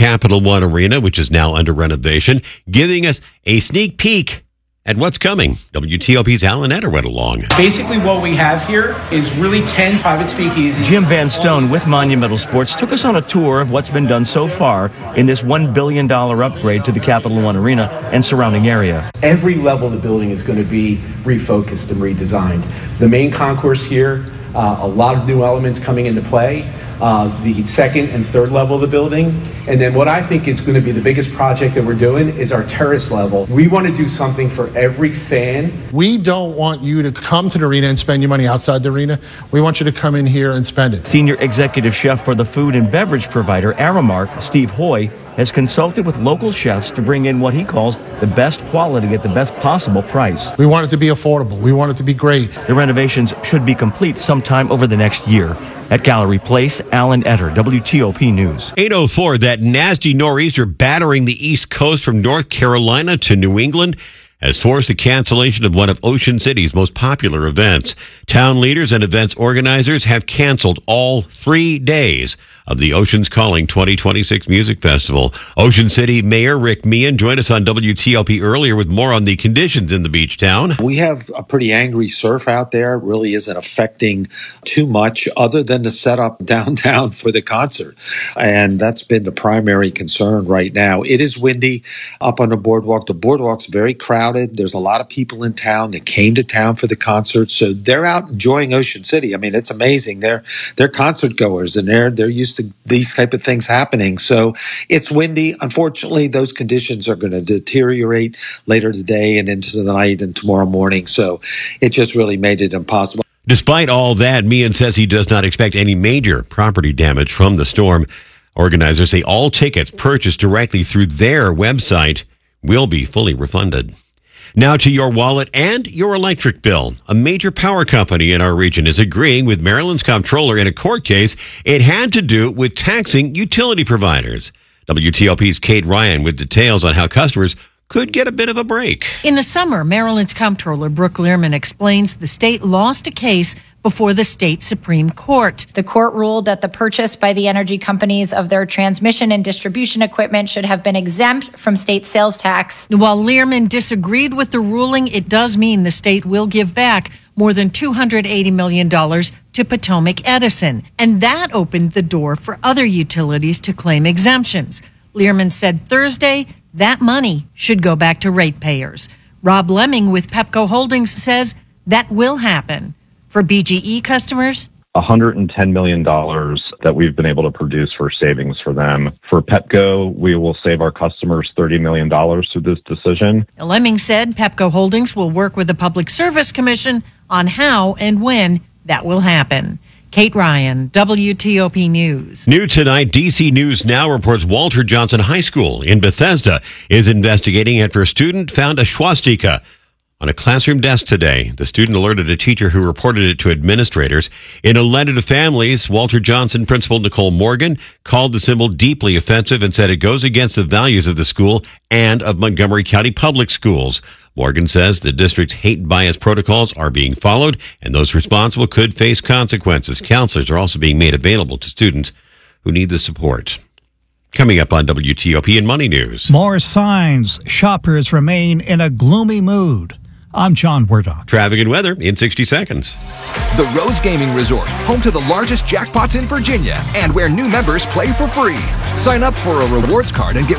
Capital One Arena, which is now under renovation, giving us a sneak peek at what's coming. WTOP's Alan Etter went along. Basically, what we have here is really 10 private speakeasies. Jim Van Stone with Monumental Sports took us on a tour of what's been done so far in this $1 billion upgrade to the Capital One Arena and surrounding area. Every level of the building is going to be refocused and redesigned. The main concourse here, a lot of new elements coming into play. The second and third level of the building. And then what I think is going to be the biggest project that we're doing is our terrace level. We want to do something for every fan. We don't want you to come to the arena and spend your money outside the arena. We want you to come in here and spend it. Senior executive chef for the food and beverage provider Aramark, Steve Hoy, has consulted with local chefs to bring in what he calls the best quality at the best possible price. We want it to be affordable. We want it to be great. The renovations should be complete sometime over the next year. At Gallery Place, Alan Etter, WTOP News. 8:04, that nasty nor'easter battering the East Coast from North Carolina to New England has forced the cancellation of one of Ocean City's most popular events. Town leaders and events organizers have canceled all 3 days of the Oceans Calling 2026 Music Festival. Ocean City Mayor Rick Meehan joined us on WTOP earlier with more on the conditions in the beach town. We have a pretty angry surf out there. It really isn't affecting too much other than the setup downtown for the concert. And that's been the primary concern right now. It is windy up on the boardwalk. The boardwalk's very crowded. There's a lot of people in town that came to town for the concert. So they're out enjoying Ocean City. I mean, it's amazing. They're concert goers and they're used to these type of things happening. So it's windy. Unfortunately, those conditions are going to deteriorate later today and into the night and tomorrow morning. So it just really made it impossible. Despite all that, Meehan says he does not expect any major property damage from the storm. Organizers say all tickets purchased directly through their website will be fully refunded. Now to your wallet and your electric bill. A major power company in our region is agreeing with Maryland's comptroller in a court case it had to do with taxing utility providers. WTOP's Kate Ryan with details on how customers could get a bit of a break. In the summer, Maryland's comptroller Brooke Learman explains the state lost a case before the state Supreme Court. The court ruled that the purchase by the energy companies of their transmission and distribution equipment should have been exempt from state sales tax. While Learman disagreed with the ruling, it does mean the state will give back more than $280 million to Potomac Edison. And that opened the door for other utilities to claim exemptions. Learman said Thursday that money should go back to ratepayers. Rob Lemming with Pepco Holdings says that will happen. For BGE customers, $110 million that we've been able to produce for savings for them. For Pepco, we will save our customers $30 million through this decision. Lemming said Pepco Holdings will work with the Public Service Commission on how and when that will happen. Kate Ryan, WTOP News. New tonight, DC News Now reports Walter Johnson High School in Bethesda is investigating after a student found a swastika on a classroom desk today. The student alerted a teacher who reported it to administrators. In a letter to families, Walter Johnson principal Nicole Morgan called the symbol deeply offensive and said it goes against the values of the school and of Montgomery County Public Schools. Morgan says the district's hate bias protocols are being followed and those responsible could face consequences. Counselors are also being made available to students who need the support. Coming up on WTOP and Money News. More signs. Shoppers remain in a gloomy mood. I'm John Werdock. Traffic and weather in 60 seconds. The Rose Gaming Resort, home to the largest jackpots in Virginia and where new members play for free. Sign up for a rewards card and get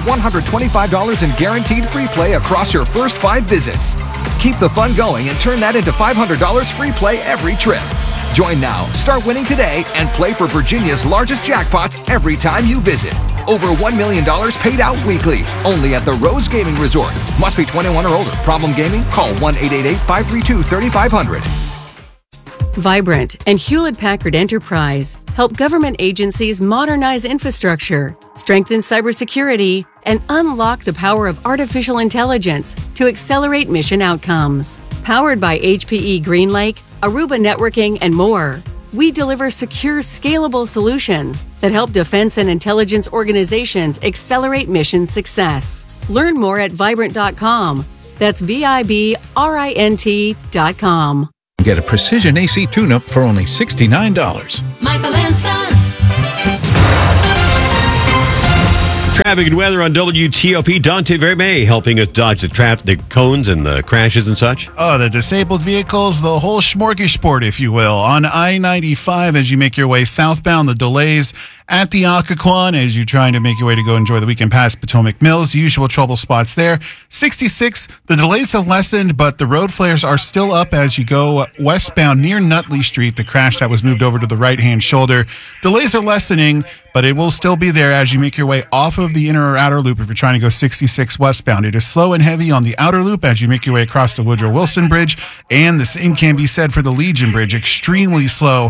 $125 in guaranteed free play across your first 5 visits. Keep the fun going and turn that into $500 free play every trip. Join now, start winning today, and play for Virginia's largest jackpots every time you visit. Over $1 million paid out weekly, only at the Rose Gaming Resort. Must be 21 or older. Problem gaming? Call 1-888-532-3500. Vibrant and Hewlett-Packard Enterprise help government agencies modernize infrastructure, strengthen cybersecurity, and unlock the power of artificial intelligence to accelerate mission outcomes. Powered by HPE GreenLake, Aruba Networking, and more, we deliver secure, scalable solutions that help defense and intelligence organizations accelerate mission success. Learn more at Vibrant.com. That's VIBRINT.com. Get a precision AC tune-up for only $69. Michael and Son. Traffic and weather on WTOP. Dante Vermey helping us dodge the cones and the crashes and such. Oh, the disabled vehicles, the whole smorgasbord, if you will. On I-95 as you make your way southbound, the delays at the Occoquan as you're trying to make your way to go enjoy the weekend past Potomac Mills. Usual trouble spots there. 66, the delays have lessened, but the road flares are still up as you go westbound near Nutley Street, the crash that was moved over to the right-hand shoulder. Delays are lessening, but it will still be there as you make your way off of the inner or outer loop if you're trying to go 66 westbound. It is slow and heavy on the outer loop as you make your way across the Woodrow Wilson Bridge, and the same can be said for the Legion Bridge. Extremely slow.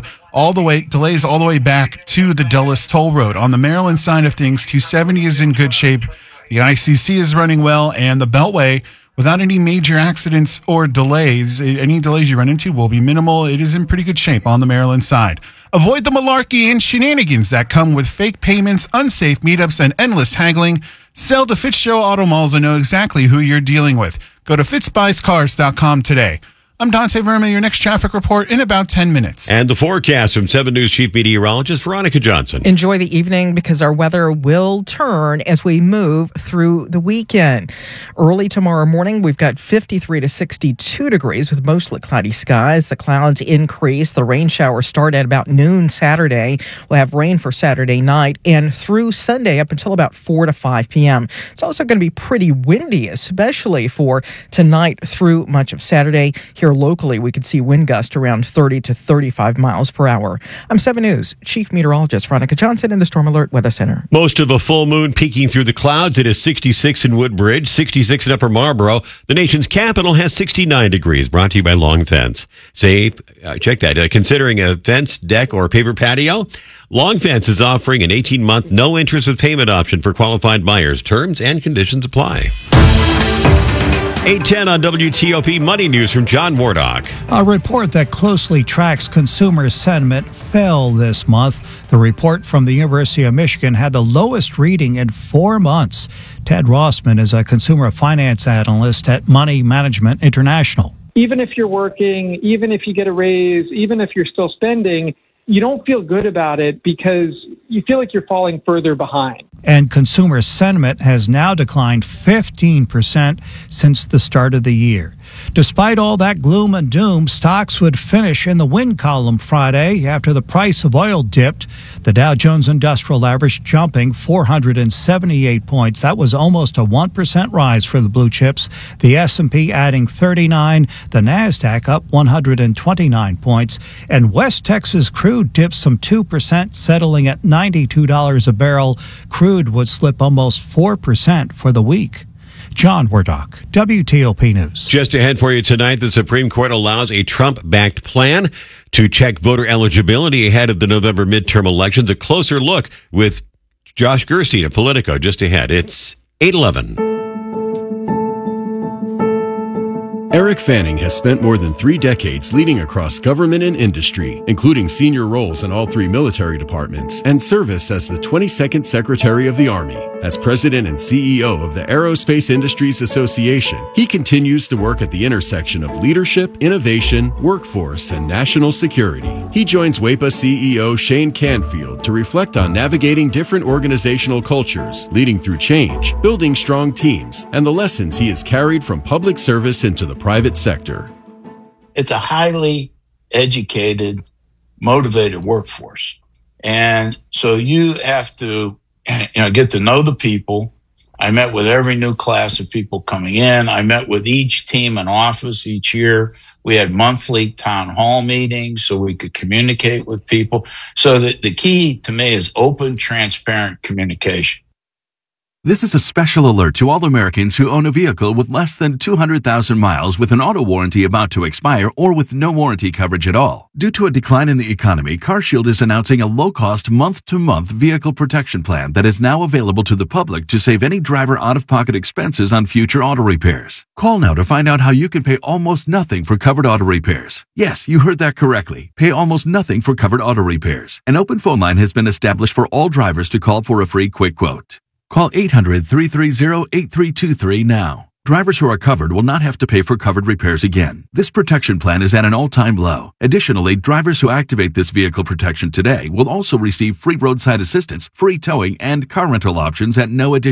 Delays all the way back to the Dulles Toll Road. On the Maryland side of things, 270 is in good shape. The ICC is running well, and the Beltway, without any major accidents or delays, any delays you run into will be minimal. It is in pretty good shape on the Maryland side. Avoid the malarkey and shenanigans that come with fake payments, unsafe meetups, and endless haggling. Sell to Fitzgerald Auto Malls and know exactly who you're dealing with. Go to fitzbuyscars.com today. I'm Dante Verma, your next traffic report in about 10 minutes. And the forecast from 7 News Chief Meteorologist Veronica Johnson. Enjoy the evening because our weather will turn as we move through the weekend. Early tomorrow morning, we've got 53 to 62 degrees with mostly cloudy skies. The clouds increase. The rain showers start at about noon Saturday. We'll have rain for Saturday night and through Sunday up until about 4 to 5 p.m. It's also going to be pretty windy, especially for tonight through much of Saturday. Here locally, we could see wind gusts around 30 to 35 miles per hour. I'm 7 News Chief Meteorologist Veronica Johnson in the Storm Alert Weather Center. Most of the full moon peeking through the clouds. It is 66 in Woodbridge, 66 in Upper Marlboro. The nation's capital has 69 degrees. Brought to you by Long Fence. Check that. Considering a fence, deck, or paver patio, Long Fence is offering an 18-month no-interest with payment option for qualified buyers. Terms and conditions apply. 8:10 on WTOP Money News from John Wardock. A report that closely tracks consumer sentiment fell this month. The report from the University of Michigan had the lowest reading in 4 months. Ted Rossman is a consumer finance analyst at Money Management International. Even if you're working, even if you get a raise, even if you're still spending, you don't feel good about it because you feel like you're falling further behind. And consumer sentiment has now declined 15% since the start of the year. Despite all that gloom and doom, stocks would finish in the win column Friday after the price of oil dipped. The Dow Jones Industrial Average jumping 478 points. That was almost a 1% rise for the blue chips. The S&P adding 39. The NASDAQ up 129 points. And West Texas crude dipped some 2%, settling at $92 a barrel. Crude would slip almost 4% for the week. John Wardock, WTOP News. Just ahead for you tonight, the Supreme Court allows a Trump-backed plan to check voter eligibility ahead of the November midterm elections. A closer look with Josh Gerstein of Politico just ahead. It's 8:11. Eric Fanning has spent more than 3 decades leading across government and industry, including senior roles in all 3 military departments and service as the 22nd Secretary of the Army. As president and CEO of the Aerospace Industries Association, he continues to work at the intersection of leadership, innovation, workforce, and national security. He joins WEPA CEO Shane Canfield to reflect on navigating different organizational cultures, leading through change, building strong teams, and the lessons he has carried from public service into the private sector. It's a highly educated, motivated workforce. And so you have to get to know the people. I met with every new class of people coming in. I met with each team in office each year. We had monthly town hall meetings so we could communicate with people. So the key to me is open, transparent communication. This is a special alert to all Americans who own a vehicle with less than 200,000 miles with an auto warranty about to expire or with no warranty coverage at all. Due to a decline in the economy, CarShield is announcing a low-cost month-to-month vehicle protection plan that is now available to the public to save any driver out-of-pocket expenses on future auto repairs. Call now to find out how you can pay almost nothing for covered auto repairs. Yes, you heard that correctly. Pay almost nothing for covered auto repairs. An open phone line has been established for all drivers to call for a free quick quote. Call 800-330-8323 now. Drivers who are covered will not have to pay for covered repairs again. This protection plan is at an all-time low. Additionally, drivers who activate this vehicle protection today will also receive free roadside assistance, free towing, and car rental options at no additional